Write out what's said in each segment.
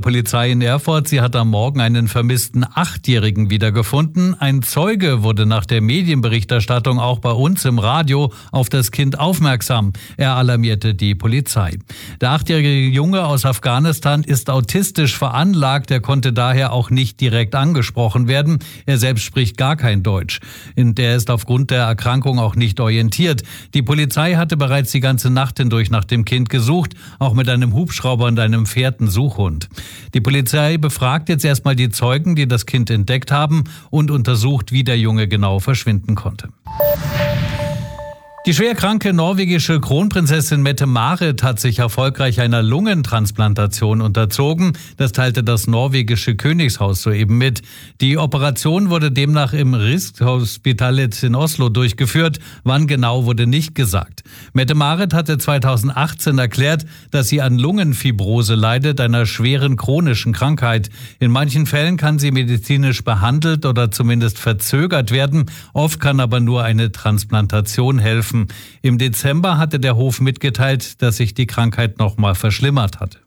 Polizei in Erfurt, sie hat am Morgen einen vermissten 8-Jährigen wiedergefunden. Ein Zeuge wurde nach der Medienberichterstattung auch bei uns im Radio auf das Kind aufmerksam. Er alarmierte die Polizei. Der 8-jährige Junge aus Afghanistan ist autistisch veranlagt. Er konnte daher auch nicht direkt angesprochen werden. Er selbst spricht gar kein Deutsch. Der ist aufgrund der Erkrankung auch nicht orientiert. Die Polizei hatte bereits die ganze Nacht hindurch nach dem Kind gesucht, auch mit einem Hubschrauber und einem Fährten-Suchhund. Die Polizei befragt jetzt erstmal die Zeugen, die das Kind entdeckt haben, und untersucht, wie der Junge genau verschwinden konnte. Die schwerkranke norwegische Kronprinzessin Mette-Marit hat sich erfolgreich einer Lungentransplantation unterzogen. Das teilte das norwegische Königshaus soeben mit. Die Operation wurde demnach im Rikshospitalet in Oslo durchgeführt. Wann genau, wurde nicht gesagt. Mette-Marit hatte 2018 erklärt, dass sie an Lungenfibrose leidet, einer schweren chronischen Krankheit. In manchen Fällen kann sie medizinisch behandelt oder zumindest verzögert werden. Oft kann aber nur eine Transplantation helfen. Im Dezember hatte der Hof mitgeteilt, dass sich die Krankheit nochmal verschlimmert hatte.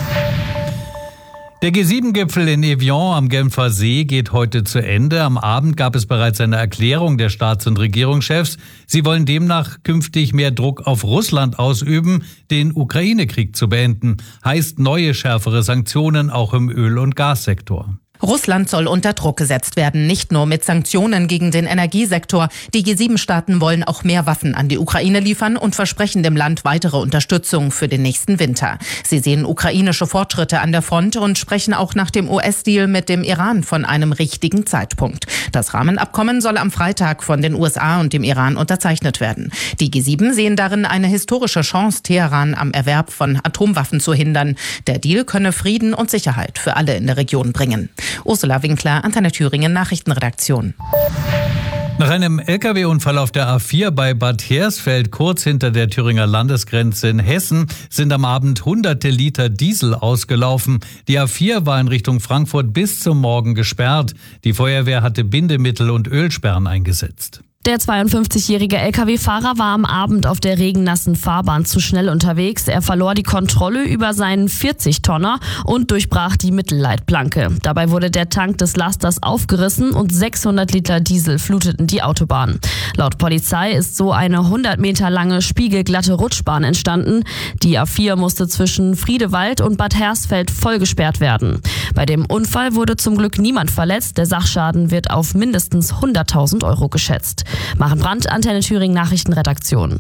Der G7-Gipfel in Evian am Genfer See geht heute zu Ende. Am Abend gab es bereits eine Erklärung der Staats- und Regierungschefs. Sie wollen demnach künftig mehr Druck auf Russland ausüben, den Ukraine-Krieg zu beenden. Heißt neue, schärfere Sanktionen auch im Öl- und Gassektor. Russland soll unter Druck gesetzt werden, nicht nur mit Sanktionen gegen den Energiesektor. Die G7-Staaten wollen auch mehr Waffen an die Ukraine liefern und versprechen dem Land weitere Unterstützung für den nächsten Winter. Sie sehen ukrainische Fortschritte an der Front und sprechen auch nach dem US-Deal mit dem Iran von einem richtigen Zeitpunkt. Das Rahmenabkommen soll am Freitag von den USA und dem Iran unterzeichnet werden. Die G7 sehen darin eine historische Chance, Teheran am Erwerb von Atomwaffen zu hindern. Der Deal könne Frieden und Sicherheit für alle in der Region bringen. Ursula Winkler, Antenne Thüringen Nachrichtenredaktion. Nach einem Lkw-Unfall auf der A4 bei Bad Hersfeld, kurz hinter der Thüringer Landesgrenze in Hessen, sind am Abend hunderte Liter Diesel ausgelaufen. Die A4 war in Richtung Frankfurt bis zum Morgen gesperrt. Die Feuerwehr hatte Bindemittel und Ölsperren eingesetzt. Der 52-jährige Lkw-Fahrer war am Abend auf der regennassen Fahrbahn zu schnell unterwegs. Er verlor die Kontrolle über seinen 40-Tonner und durchbrach die Mittelleitplanke. Dabei wurde der Tank des Lasters aufgerissen und 600 Liter Diesel fluteten die Autobahn. Laut Polizei ist so eine 100 Meter lange spiegelglatte Rutschbahn entstanden. Die A4 musste zwischen Friedewald und Bad Hersfeld voll gesperrt werden. Bei dem Unfall wurde zum Glück niemand verletzt. Der Sachschaden wird auf mindestens 100.000 Euro geschätzt. Maren Brandt, Antenne Thüringen Nachrichtenredaktion.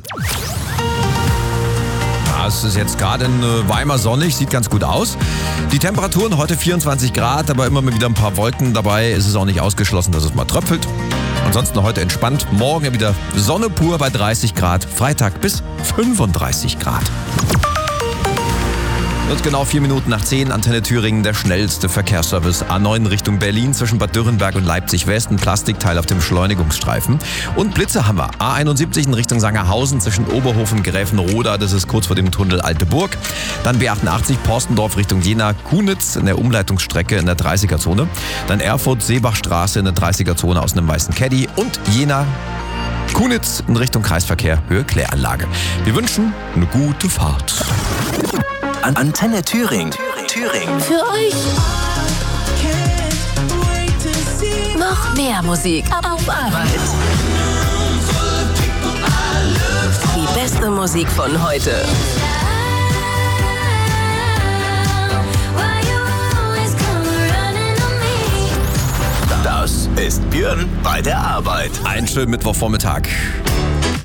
Es ist jetzt gerade in Weimar sonnig, sieht ganz gut aus. Die Temperaturen heute 24 Grad, aber immer mal wieder ein paar Wolken dabei. Es ist auch nicht ausgeschlossen, dass es mal tröpfelt. Ansonsten heute entspannt. Morgen wieder Sonne pur bei 30 Grad. Freitag bis 35 Grad. Und genau 4 Minuten nach 10, Antenne Thüringen, der schnellste Verkehrsservice. A9 Richtung Berlin zwischen Bad Dürrenberg und Leipzig West, ein Plastikteil auf dem Beschleunigungsstreifen. Und Blitze haben wir. A71 in Richtung Sangerhausen zwischen Oberhof und Gräfenroda, das ist kurz vor dem Tunnel Alte Burg. Dann B88 Porstendorf Richtung Jena, Kunitz in der Umleitungsstrecke in der 30er-Zone. Dann Erfurt Seebachstraße in der 30er-Zone aus einem weißen Caddy. Und Jena Kunitz in Richtung Kreisverkehr, Höhe Kläranlage. Wir wünschen eine gute Fahrt. Antenne Thüringen. Für euch. Noch mehr Musik auf Arbeit. Die beste Musik von heute. Das ist Björn bei der Arbeit. Einen schönen Mittwochvormittag.